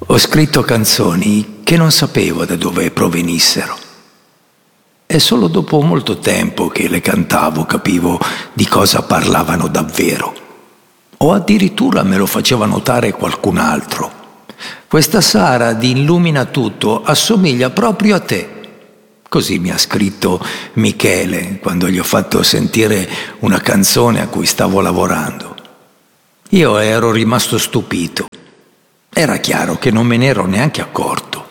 Ho scritto canzoni che non sapevo da dove provenissero. È solo dopo molto tempo che le cantavo capivo di cosa parlavano davvero. O addirittura me lo faceva notare qualcun altro. Questa Sara di Illumina Tutto assomiglia proprio a te. Così mi ha scritto Michele quando gli ho fatto sentire una canzone a cui stavo lavorando. Io ero rimasto stupito. Era chiaro che non me ne ero neanche accorto.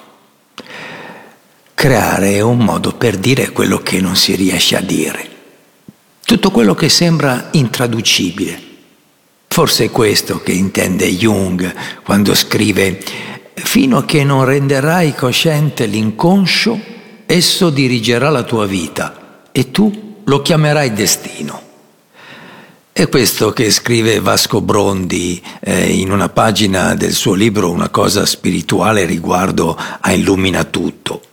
Creare è un modo per dire quello che non si riesce a dire. Tutto quello che sembra intraducibile. Forse è questo che intende Jung quando scrive: «Fino a che non renderai cosciente l'inconscio, esso dirigerà la tua vita e tu lo chiamerai destino». È questo che scrive Vasco Brondi in una pagina del suo libro Una cosa spirituale riguardo a Illumina Tutto.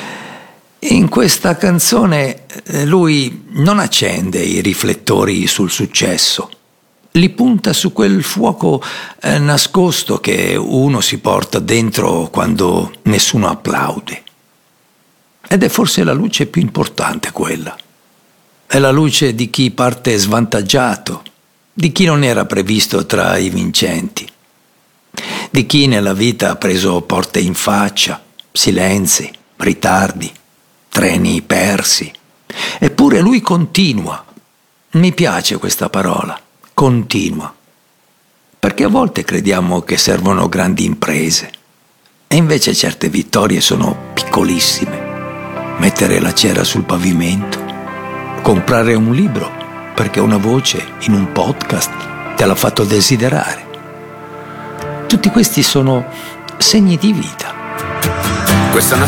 In questa canzone lui non accende i riflettori sul successo, li punta su quel fuoco nascosto che uno si porta dentro quando nessuno applaude. Ed è forse la luce più importante quella. È la luce di chi parte svantaggiato, di chi non era previsto tra i vincenti, di chi nella vita ha preso porte in faccia, silenzi, ritardi, treni persi. Eppure lui continua. Mi piace questa parola, continua. Perché a volte crediamo che servono grandi imprese e invece certe vittorie sono piccolissime. Mettere la cera sul pavimento, comprare un libro perché una voce in un podcast te l'ha fatto desiderare. Tutti questi sono segni di vita. Questa è una